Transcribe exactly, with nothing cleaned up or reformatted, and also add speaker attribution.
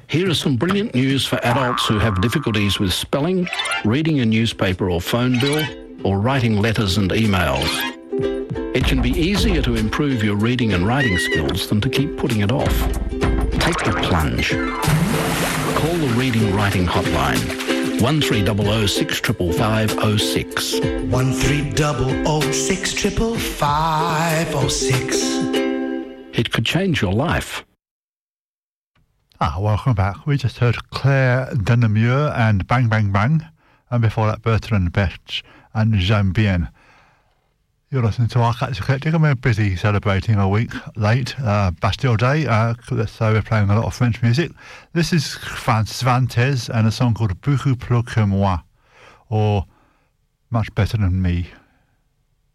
Speaker 1: Here is some brilliant news for adults who have difficulties with spelling, reading a newspaper or phone bill, or writing letters and emails. It can be easier to improve your reading and writing skills than to keep putting it off. Take the plunge. Call the Reading Writing Hotline. one three zero zero six five five five zero six.
Speaker 2: one three zero zero six five five five zero six.
Speaker 1: It could change your life.
Speaker 3: Ah, welcome back. We just heard Claire Denemure and Bang Bang Bang, and before that Bertrand Betch and J'aime bien. You're listening to our Catch Eclectic, and we're busy celebrating a week late, uh, Bastille Day, uh, so we're playing a lot of French music. This is Svantes and a song called Beaucoup plus que moi, or Much Better Than Me.